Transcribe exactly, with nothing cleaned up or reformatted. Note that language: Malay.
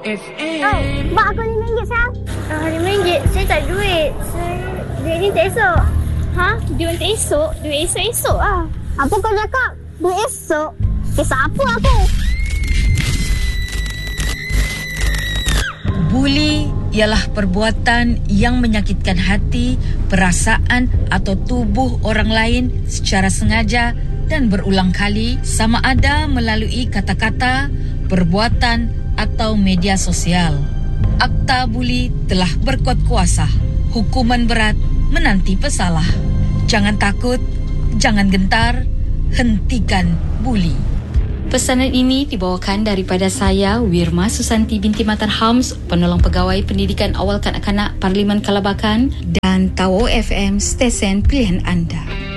F M. Oh, buat aku lima ringgit, Sam. Ah, lima ringgit? Saya tak ada duit. Saya... Duit ni tak esok. Ha? Duit tak esok? Duit esok-esok lah. Apa kau cakap? Duit esok? Kisah apa aku? Buli ialah perbuatan yang menyakitkan hati, perasaan atau tubuh orang lain secara sengaja dan berulang kali, sama ada melalui kata-kata, perbuatan atau media sosial. Akta Buli telah berkuat kuasa. Hukuman berat menanti pesalah. Jangan takut, jangan gentar, hentikan buli. Pesanan ini dibawakan daripada saya, Wirma Susanti binti Matan Hams, penolong pegawai pendidikan awal kanak-kanak Parlimen Kalabakan, dan Tawo F M, stesen pilihan anda.